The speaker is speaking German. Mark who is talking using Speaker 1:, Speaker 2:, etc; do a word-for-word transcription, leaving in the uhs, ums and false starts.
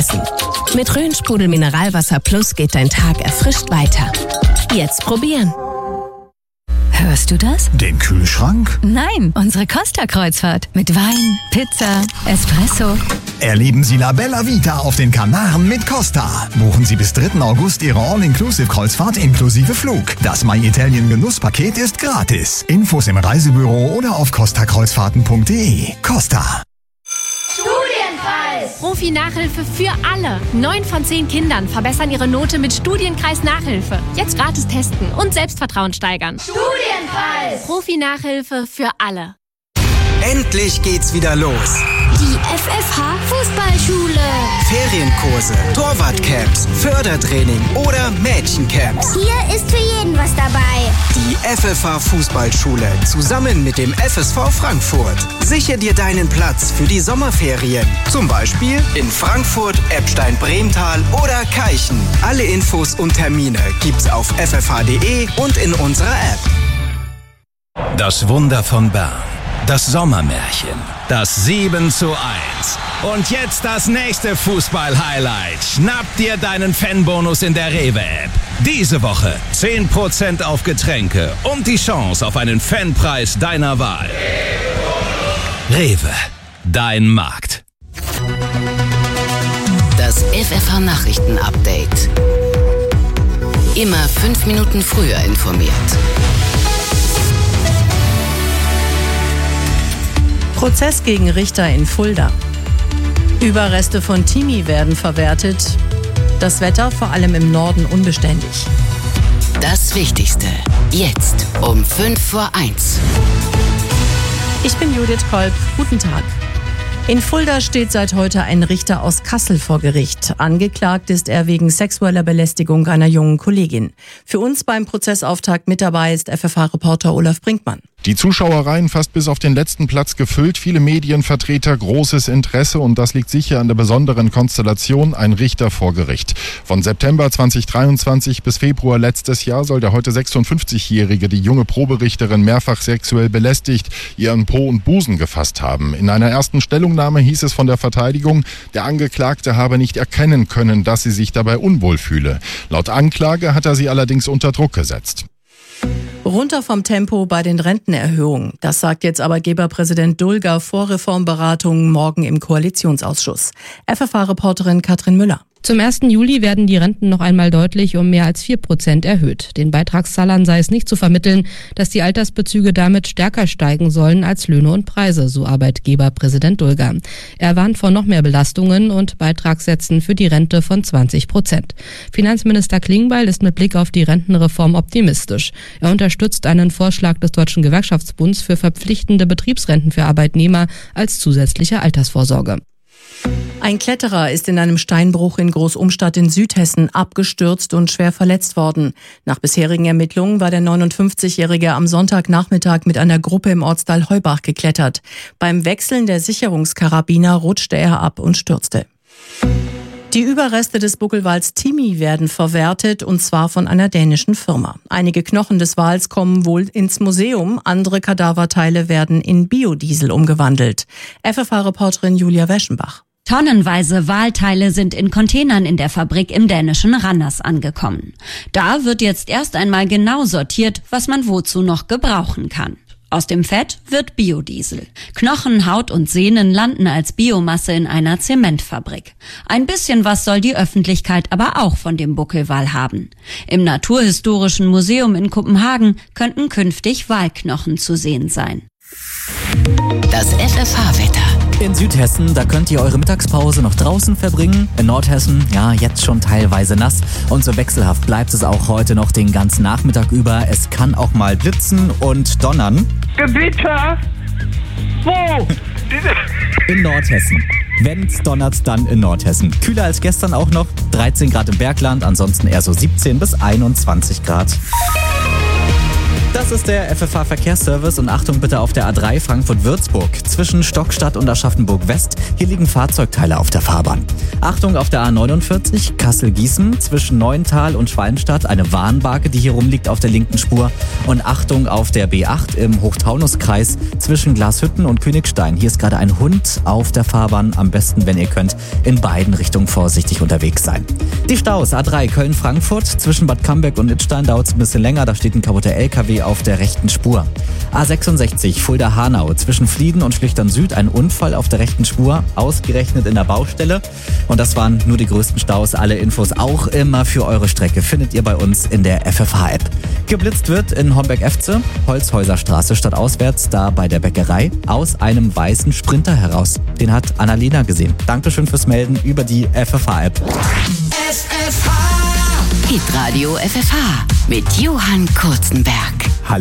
Speaker 1: vergessen. Mit Rhön-Sprudel Mineralwasser Plus geht dein Tag erfrischt weiter. Jetzt probieren.
Speaker 2: Hörst du das?
Speaker 3: Den Kühlschrank?
Speaker 2: Nein, unsere Costa-Kreuzfahrt. Mit Wein, Pizza, Espresso.
Speaker 3: Erleben Sie La Bella Vita auf den Kanaren mit Costa. Buchen Sie bis dritten August Ihre All-Inclusive-Kreuzfahrt inklusive Flug. Das My Italien Genusspaket ist gratis. Infos im Reisebüro oder auf costa kreuzfahrten punkt de. Costa.
Speaker 4: Studienkreis! Profi-Nachhilfe für alle. Neun von zehn Kindern verbessern ihre Note mit Studienkreis-Nachhilfe. Jetzt gratis testen und Selbstvertrauen steigern. Studienkreis! Profi-Nachhilfe für alle.
Speaker 5: Endlich geht's wieder los.
Speaker 6: Die F F H-Fußballschule.
Speaker 5: Ferienkurse, Torwartcamps, Fördertraining oder Mädchencamps.
Speaker 6: Hier ist für jeden was dabei.
Speaker 5: Die F F H-Fußballschule zusammen mit dem F S V Frankfurt. Sichere dir deinen Platz für die Sommerferien. Zum Beispiel in Frankfurt, Eppstein-Bremtal oder Keichen. Alle Infos und Termine gibt's auf f f h punkt de und in unserer App.
Speaker 7: Das Wunder von Bern. Das Sommermärchen. Das sieben zu eins. Und jetzt das nächste Fußball-Highlight. Schnapp dir deinen Fanbonus in der Rewe-App. Diese Woche zehn Prozent auf Getränke und die Chance auf einen Fanpreis deiner Wahl. Rewe, dein Markt.
Speaker 1: Das F F H-Nachrichten-Update. Immer fünf Minuten früher informiert.
Speaker 8: Prozess gegen Richter in Fulda. Überreste von Timi werden verwertet. Das Wetter vor allem im Norden unbeständig.
Speaker 1: Das Wichtigste. Jetzt um fünf vor eins.
Speaker 8: Ich bin Judith Kolb. Guten Tag. In Fulda steht seit heute ein Richter aus Kassel vor Gericht. Angeklagt ist er wegen sexueller Belästigung einer jungen Kollegin. Für uns beim Prozessauftakt mit dabei ist F F H-Reporter Olaf Brinkmann.
Speaker 9: Die Zuschauereien fast bis auf den letzten Platz gefüllt, viele Medienvertreter, großes Interesse und das liegt sicher an der besonderen Konstellation, ein Richter vor Gericht. Von September zweitausenddreiundzwanzig bis Februar letztes Jahr soll der heute sechsundfünfzigjährige die junge Proberichterin mehrfach sexuell belästigt, ihren Po und Busen gefasst haben. In einer ersten Stellungnahme hieß es von der Verteidigung, der Angeklagte habe nicht erkennen können, dass sie sich dabei unwohl fühle. Laut Anklage hat er sie allerdings unter Druck gesetzt.
Speaker 8: Runter vom Tempo bei den Rentenerhöhungen. Das sagt jetzt Arbeitgeberpräsident Dulger vor Reformberatungen morgen im Koalitionsausschuss. F F H-Reporterin Katrin Müller.
Speaker 10: Zum ersten Juli werden die Renten noch einmal deutlich um mehr als vier Prozent erhöht. Den Beitragszahlern sei es nicht zu vermitteln, dass die Altersbezüge damit stärker steigen sollen als Löhne und Preise, so Arbeitgeberpräsident Dulger. Er warnt vor noch mehr Belastungen und Beitragssätzen für die Rente von zwanzig Prozent. Finanzminister Klingbeil ist mit Blick auf die Rentenreform optimistisch. Er unterstützt einen Vorschlag des Deutschen Gewerkschaftsbunds für verpflichtende Betriebsrenten für Arbeitnehmer als zusätzliche Altersvorsorge.
Speaker 8: Ein Kletterer ist in einem Steinbruch in Großumstadt in Südhessen abgestürzt und schwer verletzt worden. Nach bisherigen Ermittlungen war der neunundfünfzigjährige am Sonntagnachmittag mit einer Gruppe im Ortsteil Heubach geklettert. Beim Wechseln der Sicherungskarabiner rutschte er ab und stürzte. Die Überreste des Buckelwals Timi werden verwertet, und zwar von einer dänischen Firma. Einige Knochen des Wals kommen wohl ins Museum, andere Kadaverteile werden in Biodiesel umgewandelt. F F H-Reporterin Julia Weschenbach.
Speaker 11: Tonnenweise Walteile sind in Containern in der Fabrik im dänischen Randers angekommen. Da wird jetzt erst einmal genau sortiert, was man wozu noch gebrauchen kann. Aus dem Fett wird Biodiesel. Knochen, Haut und Sehnen landen als Biomasse in einer Zementfabrik. Ein bisschen was soll die Öffentlichkeit aber auch von dem Buckelwal haben. Im Naturhistorischen Museum in Kopenhagen könnten künftig Walknochen zu sehen sein.
Speaker 1: Das F F H-Wetter.
Speaker 12: In Südhessen, da könnt ihr eure Mittagspause noch draußen verbringen. In Nordhessen, ja, jetzt schon teilweise nass. Und so wechselhaft bleibt es auch heute noch den ganzen Nachmittag über. Es kann auch mal blitzen und donnern.
Speaker 13: Gewitter? Wo?
Speaker 12: In Nordhessen. Wenn's donnert, dann in Nordhessen. Kühler als gestern auch noch. dreizehn Grad im Bergland, ansonsten eher so siebzehn bis einundzwanzig Grad. Das ist der F F H-Verkehrsservice und Achtung bitte auf der A drei Frankfurt-Würzburg. Zwischen Stockstadt und Aschaffenburg-West, hier liegen Fahrzeugteile auf der Fahrbahn. Achtung auf der A neunundvierzig Kassel-Gießen, zwischen Neuental und Schwalmstadt eine Warnbarke, die hier rumliegt auf der linken Spur. Und Achtung auf der B acht im Hochtaunuskreis zwischen Glashütten und Königstein. Hier ist gerade ein Hund auf der Fahrbahn. Am besten, wenn ihr könnt, in beiden Richtungen vorsichtig unterwegs sein. Die Staus A drei Köln-Frankfurt, zwischen Bad Camberg und Idstein dauert es ein bisschen länger, da steht ein kaputter L K W auf der rechten Spur. A sechsundsechzig Fulda-Hanau, zwischen Flieden und Schlüchtern Süd ein Unfall auf der rechten Spur, ausgerechnet in der Baustelle. Und das waren nur die größten Staus. Alle Infos auch immer für eure Strecke findet ihr bei uns in der F F H-App. Geblitzt wird in Homberg-Efze, Holzhäuserstraße stadtauswärts, da bei der Bäckerei, aus einem weißen Sprinter heraus. Den hat Annalena gesehen. Dankeschön fürs Melden über die F F H-App.
Speaker 1: F F H. Hitradio F F H mit Johann Kurzenberg.
Speaker 12: Hallo.